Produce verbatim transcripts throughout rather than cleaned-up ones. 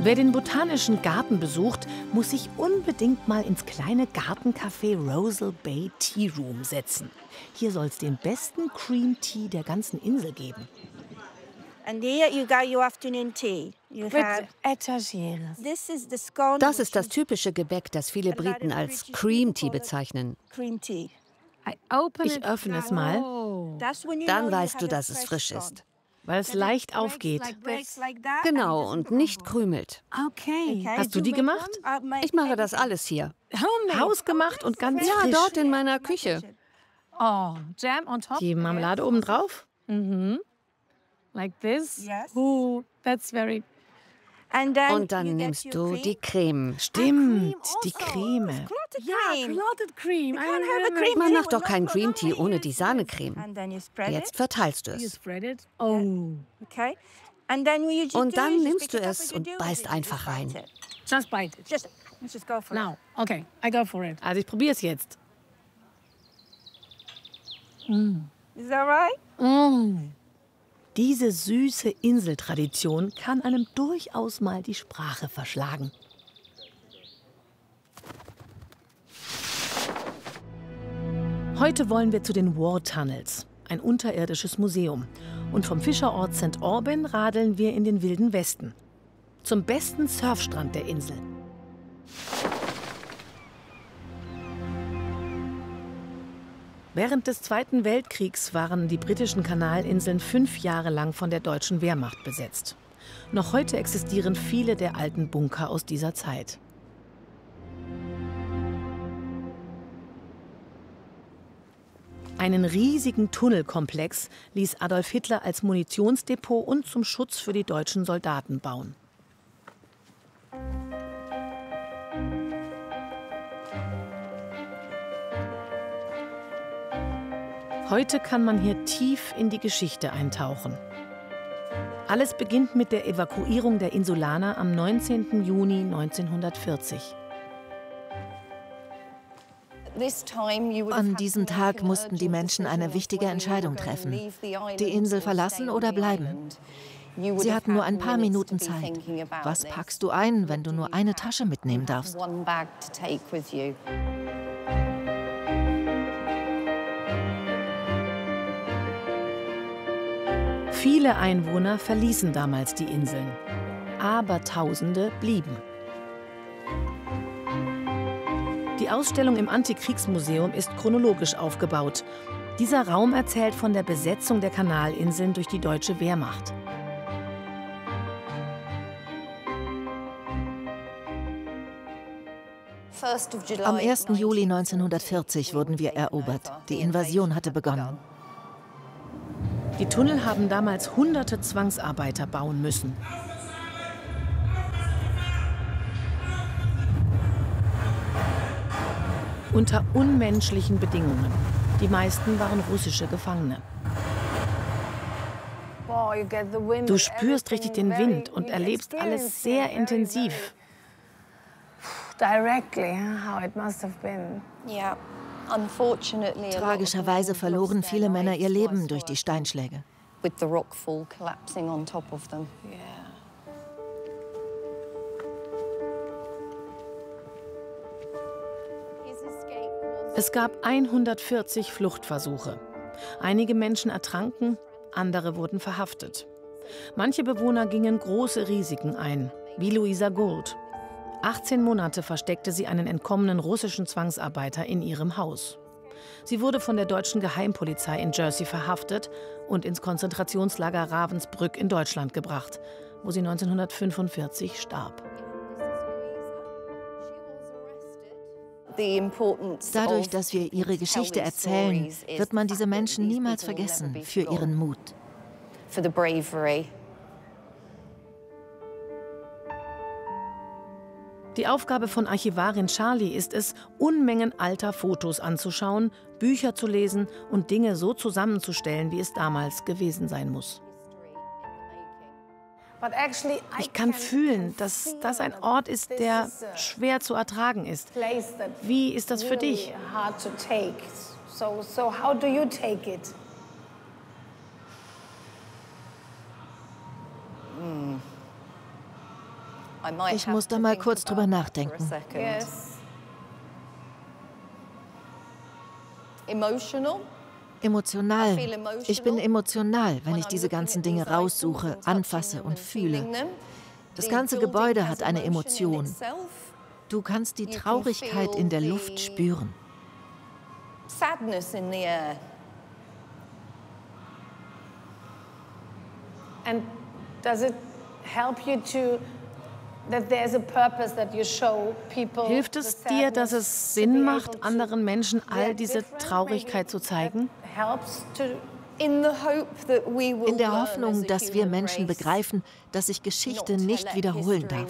Wer den Botanischen Garten besucht, muss sich unbedingt mal ins kleine Gartencafé Rosal Bay Tea Room setzen. Hier soll es den besten Cream Tea der ganzen Insel geben. And here you got your afternoon tea. You have this is the scone. Das ist das typische Gebäck, das viele Briten als Cream Tea bezeichnen. Cream tea. Ich öffne es mal, Dann weißt du, dass es frisch ist. weil es leicht aufgeht. Genau, und nicht krümelt. Hast du die gemacht? Ich mache das alles hier. Hausgemacht und ganz Ja, frisch. dort in meiner Küche. Die Marmelade obendrauf? Mhm. Like this? Yes. Ooh, that's very... And then Und dann you get nimmst your du cream. die Creme. Stimmt, die Also, Creme. clotted Yeah, cream. clotted cream. I can't have a remember. cream Man tea macht doch with keinen no Cream Tea clotted ohne cream. die Sahnecreme. And then you spread Jetzt it. verteilst du You es. spread it. Oh. Okay. And then what you just Und do dann is just nimmst pick du it up es as you und do it, beißt you einfach just bite rein. it. Just bite it. Just, let's just go for Now. Okay, I go for it. Also ich probiere es jetzt. it. Is that right? Mm. Diese süße Inseltradition kann einem durchaus mal die Sprache verschlagen. Heute wollen wir zu den War Tunnels, ein unterirdisches Museum. Und vom Fischerort Sankt Aubin radeln wir in den Wilden Westen. Zum besten Surfstrand der Insel. Während des Zweiten Weltkriegs waren die britischen Kanalinseln fünf Jahre lang von der deutschen Wehrmacht besetzt. Noch heute existieren viele der alten Bunker aus dieser Zeit. Einen riesigen Tunnelkomplex ließ Adolf Hitler als Munitionsdepot und zum Schutz für die deutschen Soldaten bauen. Heute kann man hier tief in die Geschichte eintauchen. Alles beginnt mit der Evakuierung der Insulaner am neunzehnten Juni neunzehnhundertvierzig. An diesem Tag mussten die Menschen eine wichtige Entscheidung treffen. Die Insel verlassen oder bleiben. Sie hatten nur ein paar Minuten Zeit. Was packst du ein, wenn du nur eine Tasche mitnehmen darfst? Viele Einwohner verließen damals die Inseln, aber Tausende blieben. Die Ausstellung im Antikriegsmuseum ist chronologisch aufgebaut. Dieser Raum erzählt von der Besetzung der Kanalinseln durch die deutsche Wehrmacht. Am ersten Juli neunzehnhundertvierzig wurden wir erobert. Die Invasion hatte begonnen. Die Tunnel haben damals hunderte Zwangsarbeiter bauen müssen. Unter unmenschlichen Bedingungen. Die meisten waren russische Gefangene. Du spürst richtig den Wind und erlebst alles sehr intensiv. Tragischerweise verloren viele Männer ihr Leben durch die Steinschläge. Es gab hundertvierzig Fluchtversuche. Einige Menschen ertranken, andere wurden verhaftet. Manche Bewohner gingen große Risiken ein, wie Louisa Gould. achtzehn Monate versteckte sie einen entkommenen russischen Zwangsarbeiter in ihrem Haus. Sie wurde von der deutschen Geheimpolizei in Jersey verhaftet und ins Konzentrationslager Ravensbrück in Deutschland gebracht, wo sie neunzehnhundertfünfundvierzig starb. Dadurch, dass wir ihre Geschichte erzählen, wird man diese Menschen niemals vergessen für ihren Mut. Die Aufgabe von Archivarin Charlie ist es, Unmengen alter Fotos anzuschauen, Bücher zu lesen und Dinge so zusammenzustellen, wie es damals gewesen sein muss. Ich kann fühlen, dass das ein Ort ist, der schwer zu ertragen ist. Wie ist das für dich? Ich muss da mal kurz drüber nachdenken. Emotional. Ich bin emotional, wenn ich diese ganzen Dinge raussuche, anfasse und fühle. Das ganze Gebäude hat eine Emotion. Du kannst die Traurigkeit in der Luft spüren. And does it help you to that there's a purpose that you show people? Hilft es dir, dass es Sinn macht, anderen Menschen all diese Traurigkeit zu zeigen? In der Hoffnung, dass wir Menschen begreifen, dass sich Geschichte nicht wiederholen darf.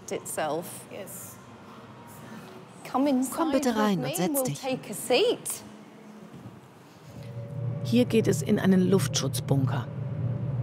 Komm bitte rein und setz dich. Hier geht es in einen Luftschutzbunker.